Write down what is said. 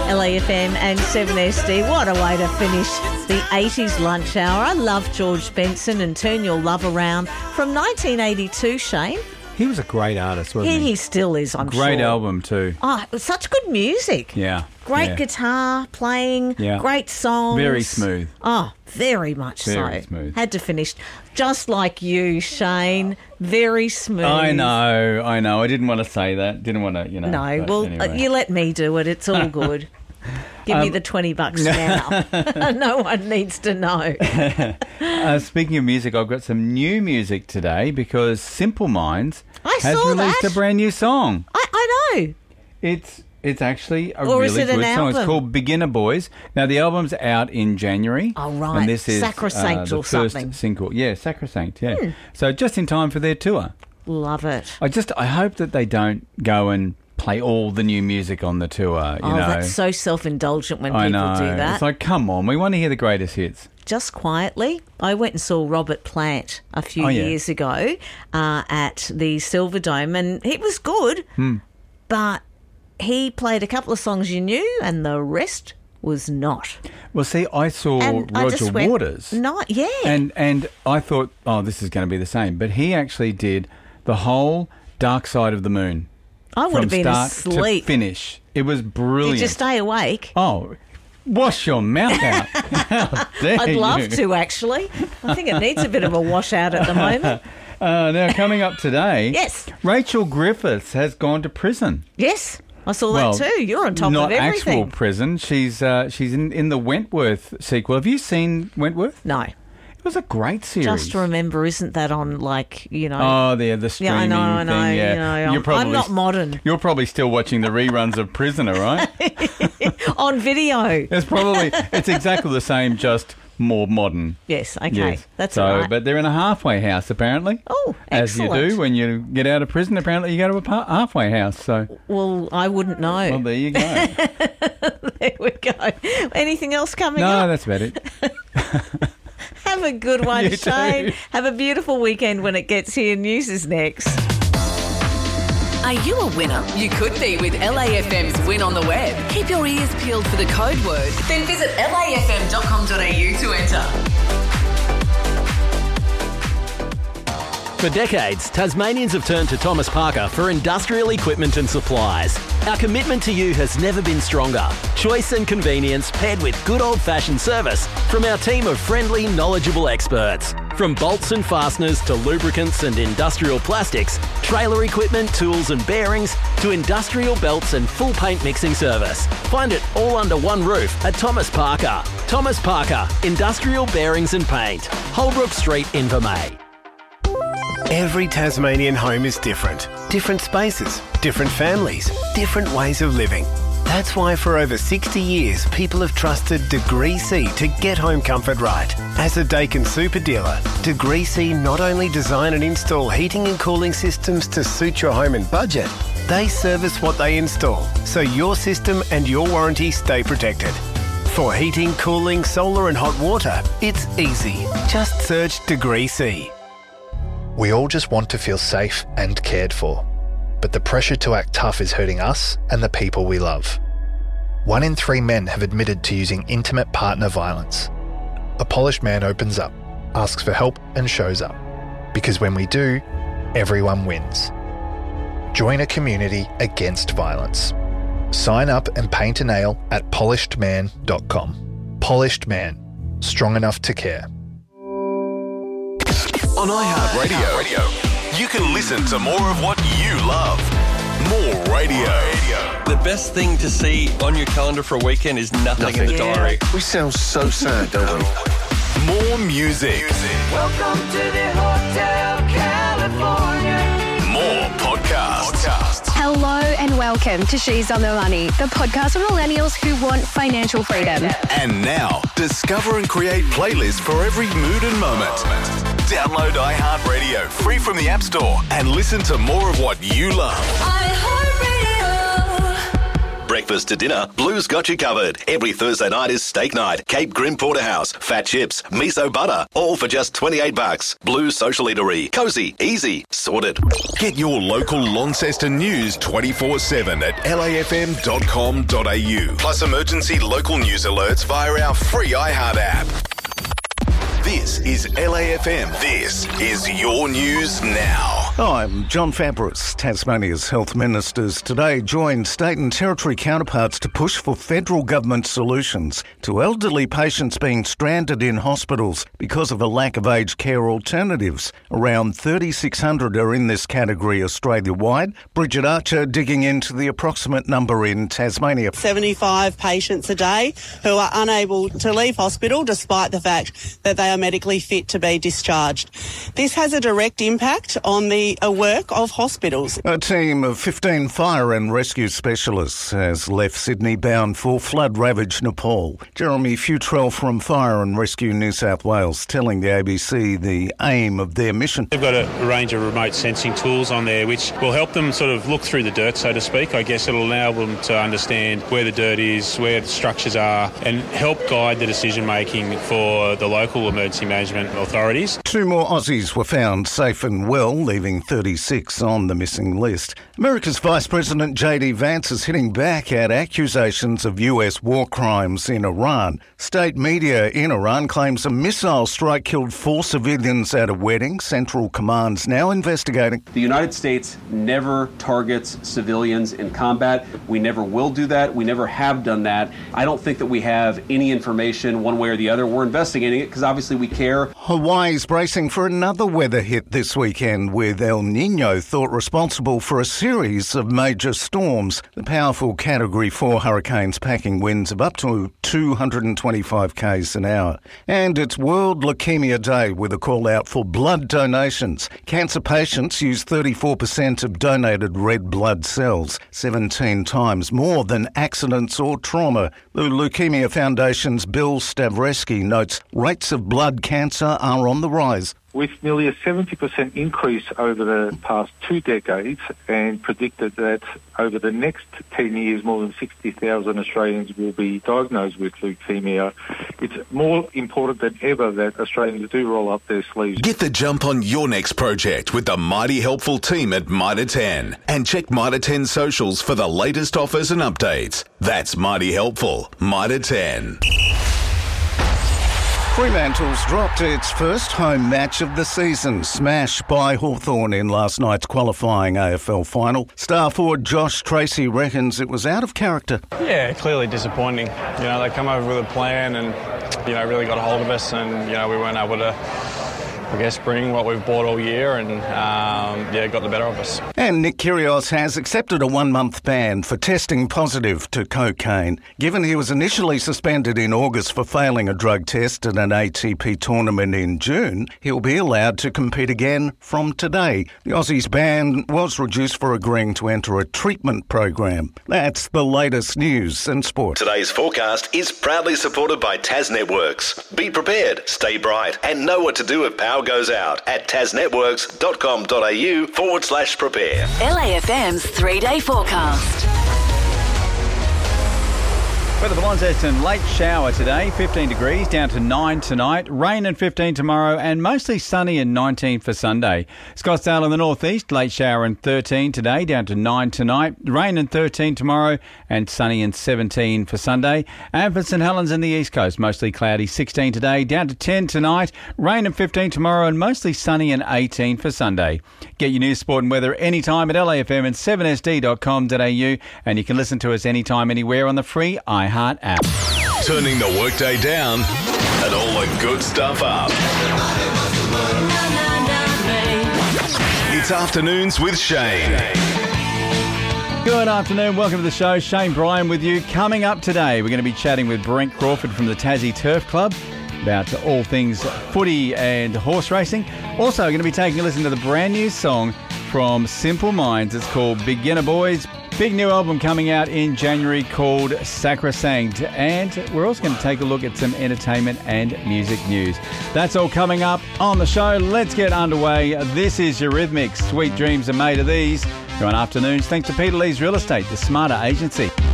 LAFM and 7SD. What a way to finish the 80s lunch hour. I love George Benson and Turn Your Love Around from 1982, Shane. He was a great artist, wasn't he? He still is, I'm sure. Great album too. Oh, it was such good music. Yeah. Great guitar playing, great songs. Very smooth. Oh, very much Very so. smooth. Had to finish. Just like you, Shane. Very smooth. I know. I didn't want to say that. Didn't want to, No, well, anyway. you let me do it. It's all good. Give me the $20 now. No one needs to know. Speaking of music, I've got some new music today because Simple Minds has released a brand new song. I know. It's actually a Or really is it good an song. It's album? called Beginner Boys. Now, the album's out in January. Oh, right. And this is Sacrosanct the or first something. single. Yeah, Sacrosanct, yeah. So just in time for their tour. Love it. I hope that they don't go and play all the new music on the tour, you know. That's so self-indulgent when people do that. It's like, come on, we want to hear the greatest hits. Just quietly, I went and saw Robert Plant a few years ago at the Silverdome, and he was good, but he played a couple of songs you knew, and the rest was not. Well, see, I saw And I Roger just went, Waters. Not, yeah. And I thought, oh, this is going to be the same. But he actually did the whole Dark Side of the Moon. I would have been from start asleep. to finish. It was brilliant. Did you stay awake? Oh, wash your mouth out. How dare I'd love you. to, actually. I think it needs a bit of a washout at the moment. Now, coming up today, Yes. Rachel Griffiths has gone to prison. Yes, I saw that too. You're on top of Not everything. actual prison. She's in the Wentworth sequel. Have you seen Wentworth? No. It was a great series. Just remember, isn't that on, like, you know... Oh, the streaming I know, thing, yeah. You know, I'm not modern. You're probably still watching the reruns of Prisoner, right? On video. It's exactly the same, just more modern. Yes, okay. Yes. That's so, all right. But they're in a halfway house, apparently. Oh, excellent. As you do when you get out of prison, apparently you go to a halfway house. So, Well, I wouldn't know. well, there you go. There we go. Anything else coming No, up? that's about it. Have a good one, You Shane. too. Have a beautiful weekend when it gets here. News is next. Are you a winner? You could be with LAFM's Win on the Web. Keep your ears peeled for the code word. Then visit lafm.com.au to enter. For decades, Tasmanians have turned to Thomas Parker for industrial equipment and supplies. Our commitment to you has never been stronger. Choice and convenience paired with good old-fashioned service from our team of friendly, knowledgeable experts. From bolts and fasteners to lubricants and industrial plastics, trailer equipment, tools and bearings, to industrial belts and full paint mixing service. Find it all under one roof at Thomas Parker. Thomas Parker, Industrial Bearings and Paint. Holbrook Street, Invermay. Every Tasmanian home is different. Different spaces, different families, different ways of living. That's why for over 60 years, people have trusted Degree C to get home comfort right. As a Dakin super dealer, Degree C not only design and install heating and cooling systems to suit your home and budget, they service what they install, so your system and your warranty stay protected. For heating, cooling, solar and hot water, it's easy. Just search Degree C. We all just want to feel safe and cared for. But the pressure to act tough is hurting us and the people we love. 1 in 3 men have admitted to using intimate partner violence. A polished man opens up, asks for help and shows up. Because when we do, everyone wins. Join a community against violence. Sign up and paint a nail at polishedman.com. Polished Man. Strong enough to care. On iHeartRadio, you can listen to more of what you love. More radio. The best thing to see on your calendar for a weekend is nothing in the diary. We sound so sad, don't we? More music. Welcome to the Hotel California. More podcasts. Hello and welcome to She's on the Money, the podcast for millennials who want financial freedom. And now, discover and create playlists for every mood and moment. Download iHeartRadio free from the App Store and listen to more of what you love. iHeartRadio. Breakfast breakfast to dinner, Blue's got you covered. Every Thursday night is steak night, Cape Grim Porterhouse, fat chips, miso butter, all for just $28. Blue's Social Eatery. Cozy, easy, sorted. Get your local Launceston news 24/7 at lafm.com.au. Plus emergency local news alerts via our free iHeart app. This is LAFM. This is your news now. I'm John Fabris. Tasmania's health ministers today joined state and territory counterparts to push for federal government solutions to elderly patients being stranded in hospitals because of a lack of aged care alternatives. Around 3,600 are in this category Australia-wide. Bridget Archer digging into the approximate number in Tasmania. 75 patients a day who are unable to leave hospital despite the fact that they are medically fit to be discharged. This has a direct impact on the work of hospitals. A team of 15 fire and rescue specialists has left Sydney bound for flood-ravaged Nepal. Jeremy Futrell from Fire and Rescue New South Wales telling the ABC the aim of their mission. They've got a range of remote sensing tools on there which will help them sort of look through the dirt, so to speak. I guess it'll allow them to understand where the dirt is, where the structures are, and help guide the decision-making for the local emergency management authorities. 2 more Aussies were found safe and well, leaving 36 on the missing list. America's Vice President J.D. Vance is hitting back at accusations of US war crimes in Iran. State media in Iran claims a missile strike killed 4 civilians at a wedding. Central Command's now investigating. The United States never targets civilians in combat. We never will do that. We never have done that. I don't think that we have any information one way or the other. We're investigating it because obviously we care. Hawaii's bracing for another weather hit this weekend, with El Niño thought responsible for a series of major storms. The powerful Category 4 hurricanes packing winds of up to 225 k's an hour. And it's World Leukemia Day with a call out for blood donations. Cancer patients use 34% of donated red blood cells, 17 times more than accidents or trauma. The Leukemia Foundation's Bill Stavreski notes rates of blood cancer are on the rise. With nearly a 70% increase over the past 2 decades, and predicted that over the next 10 years more than 60,000 Australians will be diagnosed with leukemia, it's more important than ever that Australians do roll up their sleeves. Get the jump on your next project with the mighty helpful team at Mitre 10, and check Mitre 10 socials for the latest offers and updates. That's mighty helpful. Mitre 10. Fremantle's dropped its first home match of the season, smashed by Hawthorn in last night's qualifying AFL final. Star forward Josh Tracy reckons it was out of character. Yeah, clearly disappointing. You know, they come over with a plan and, you know, really got a hold of us, and, you know, we weren't able to, I guess, bring what we've bought all year and, got the better of us. And Nick Kyrgios has accepted a 1-month ban for testing positive to cocaine. Given he was initially suspended in August for failing a drug test at an ATP tournament in June, he'll be allowed to compete again from today. The Aussie's ban was reduced for agreeing to enter a treatment program. That's the latest news and sport. Today's forecast is proudly supported by Tas Networks. Be prepared, stay bright, and know what to do if power goes out at tasnetworks.com.au/prepare. LAFM's 3-day forecast. Weather for Launceston, late shower today, 15 degrees, down to 9 tonight. Rain and 15 tomorrow, and mostly sunny and 19 for Sunday. Scottsdale in the northeast, late shower and 13 today, down to 9 tonight. Rain and 13 tomorrow, and sunny and 17 for Sunday. And for St Helens in the east coast, mostly cloudy, 16 today, down to 10 tonight. Rain and 15 tomorrow, and mostly sunny and 18 for Sunday. Get your news, sport and weather anytime at LAFM and 7sd.com.au, and you can listen to us anytime, anywhere on the free iHeart app. Turning the workday down and all the good stuff up. It's Afternoons with Shane. Good afternoon, welcome to the show. Shane Bryan with you. Coming up today, we're going to be chatting with Brent Crawford from the Tassie Turf Club about all things footy and horse racing. Also, we're going to be taking a listen to the brand new song from Simple Minds. It's called Beginner Boys. Big new album coming out in January called Sacrosanct. And we're also going to take a look at some entertainment and music news. That's all coming up on the show. Let's get underway. This is Eurythmics. Sweet dreams are made of these. You're on Afternoons thanks to Peter Lee's Real Estate, the smarter agency.